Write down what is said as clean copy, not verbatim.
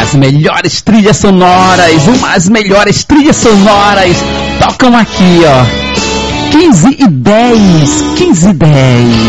as melhores trilhas sonoras, tocam aqui, ó. 15 e 10.